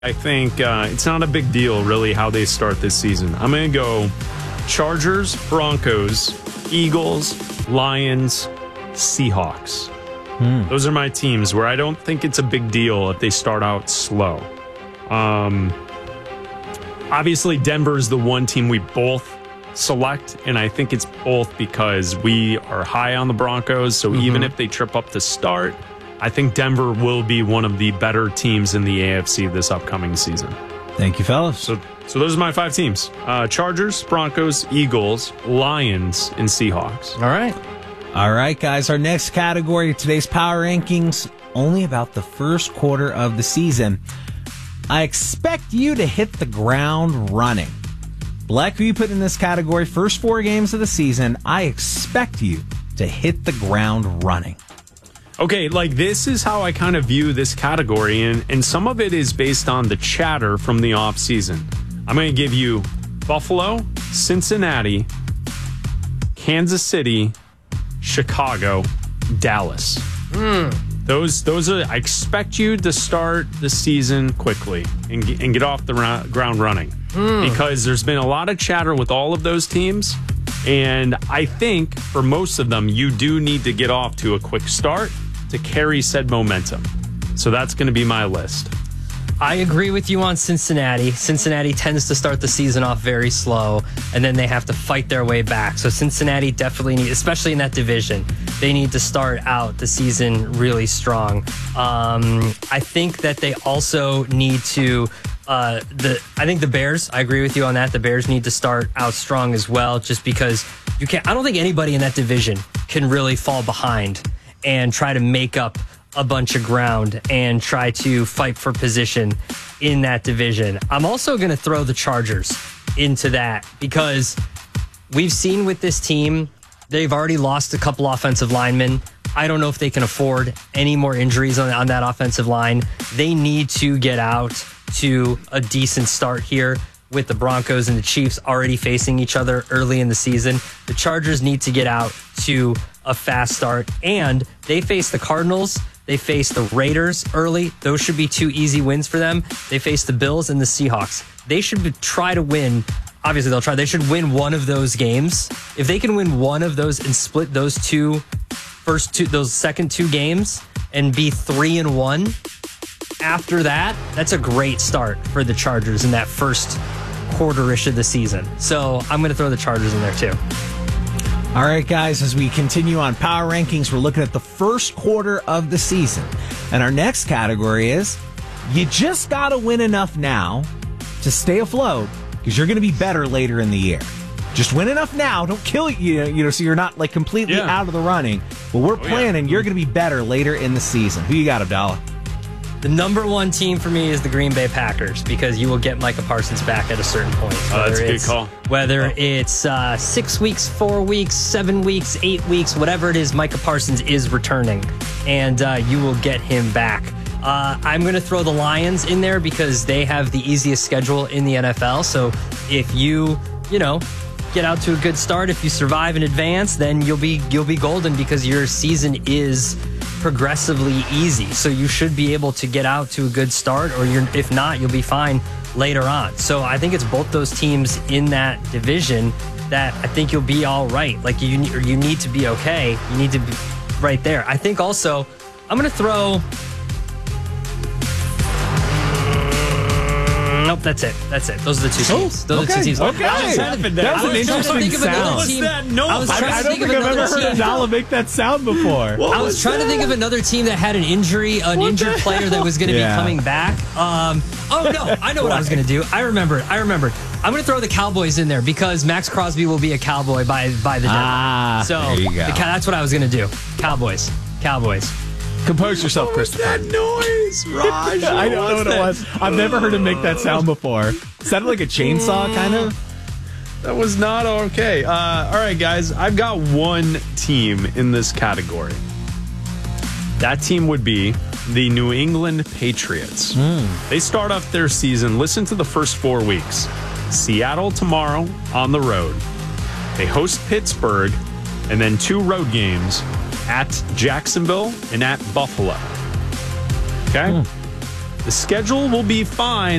I think it's not a big deal, really, how they start this season. I'm going to go Chargers, Broncos, Eagles, Lions, Seahawks. Those are my teams where I don't think it's a big deal if they start out slow. Obviously, Denver is the one team we both select, and I think it's both because we are high on the Broncos. So even if they trip up to start, I think Denver will be one of the better teams in the AFC this upcoming season. Thank you, fellas. So those are my 5 teams. Chargers, Broncos, Eagles, Lions, and Seahawks. All right, guys. Our next category, today's Power Rankings, only about the first quarter of the season. I expect you to hit the ground running. Black, who you put in this category, first 4 games of the season, I expect you to hit the ground running. Okay, like this is how I kind of view this category, and some of it is based on the chatter from the offseason. I'm going to give you Buffalo, Cincinnati, Kansas City, Chicago, Dallas. Those are. I expect you to start the season quickly and get off the ground running because there's been a lot of chatter with all of those teams, and I think for most of them you do need to get off to a quick start to carry said momentum. So that's going to be my list. I agree with you on Cincinnati. Cincinnati tends to start the season off very slow, and then they have to fight their way back. So Cincinnati definitely needs, especially in that division, they need to start out the season really strong. I think that they also need to, I think the Bears, I agree with you on that. The Bears need to start out strong as well, just because I don't think anybody in that division can really fall behind and try to make up a bunch of ground and try to fight for position in that division. I'm also going to throw the Chargers into that because we've seen with this team, they've already lost a couple offensive linemen. I don't know if they can afford any more injuries on that offensive line. They need to get out to a decent start here with the Broncos and the Chiefs already facing each other early in the season. The Chargers need to get out to a fast start, and they face the Cardinals. They face the Raiders early. Those should be 2 easy wins for them. They face the Bills and the Seahawks. They should try to win. Obviously, they'll try. They should win one of those games. If they can win one of those and split those those second 2 games and be 3-1 after that, that's a great start for the Chargers in that first quarter-ish of the season. So I'm going to throw the Chargers in there too. All right, guys, as we continue on Power Rankings, we're looking at the first quarter of the season. And our next category is, you just got to win enough now to stay afloat because you're going to be better later in the year. Just win enough now. Don't kill you, so you're not like completely out of the running. But we're planning you're going to be better later in the season. Who you got, Abdallah? The number 1 team for me is the Green Bay Packers because you will get Micah Parsons back at a certain point. That's a good call. Whether it's 6 weeks, 4 weeks, 7 weeks, 8 weeks, whatever it is, Micah Parsons is returning, and you will get him back. I'm going to throw the Lions in there because they have the easiest schedule in the NFL. So if you get out to a good start, if you survive in advance, then you'll be golden because your season is progressively easy. So you should be able to get out to a good start, or if not, you'll be fine later on. So I think it's both those teams in that division that I think you'll be all right. Like you need to be okay. You need to be right there. I think also I'm going to throw. Nope, that's it. Those are the 2 teams. Those are the 2 teams. Okay. That was an interesting sound. I don't think I've ever heard Abdallah make that sound before. I was trying to think of another team that had an injured player that was going to be coming back. No, I know what I was going to do. I remembered. I'm going to throw the Cowboys in there because Max Crosby will be a Cowboy by the deadline. So there you go. That's what I was going to do. Cowboys. Compose yourself, Christopher. What was that noise, Raj? I don't know what it was. I've never heard him make that sound before. It sounded like a chainsaw, kind of. That was not okay. All right, guys. I've got 1 team in this category. That team would be the New England Patriots. They start off their season. Listen to the first 4 weeks. Seattle tomorrow on the road. They host Pittsburgh, and then 2 road games at Jacksonville and at Buffalo. Okay? The schedule will be fine.